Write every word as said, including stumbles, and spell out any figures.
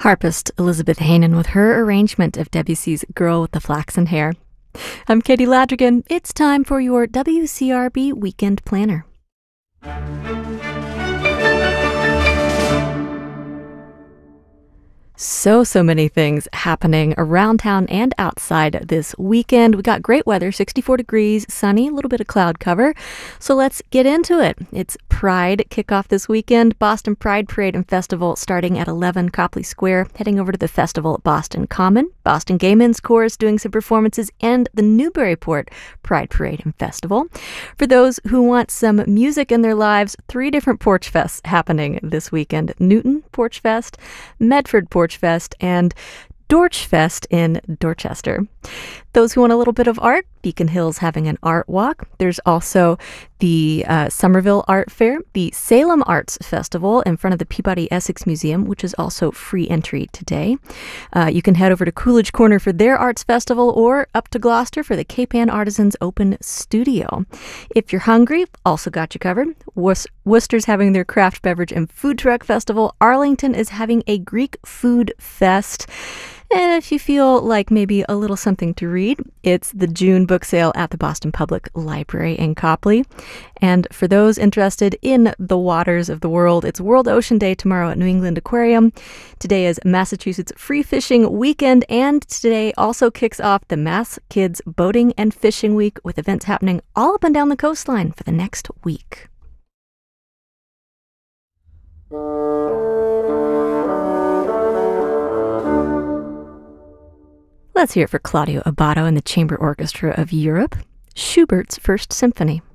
Harpist Elizabeth Hanen with her arrangement of Debussy's Girl with the Flaxen Hair. I'm Katie Ladrigan. It's time for your W C R B Weekend Planner. So, so many things happening around town and outside this weekend. We got great weather, sixty-four degrees, sunny, a little bit of cloud cover. So let's get into it. It's Pride kickoff this weekend. Boston Pride Parade and Festival starting at eleven Copley Square, heading over to the festival at Boston Common. Boston Gay Men's Chorus doing some performances, and the Newburyport Pride Parade and Festival. For those who want some music in their lives, three different Porch Fests happening this weekend. Newton Porch Fest, Medford Porch Fest, and Dorch Fest in Dorchester. Those who want a little bit of art, Beacon Hill's having an art walk. There's also the uh, Somerville Art Fair, the Salem Arts Festival in front of the Peabody Essex Museum, which is also free entry today. Uh, you can head over to Coolidge Corner for their arts festival or up to Gloucester for the Cape Ann Artisans Open Studio. If you're hungry, also got you covered. Wor- Worcester's having their craft beverage and food truck festival. Arlington is having a Greek food fest. And if you feel like maybe a little something to read, it's the June book sale at the Boston Public Library in Copley. And for those interested in the waters of the world, it's World Ocean Day tomorrow at New England Aquarium. Today is Massachusetts Free Fishing Weekend, and today also kicks off the Mass Kids Boating and Fishing Week with events happening all up and down the coastline for the next week. Let's hear it for Claudio Abbado and the Chamber Orchestra of Europe, Schubert's First Symphony.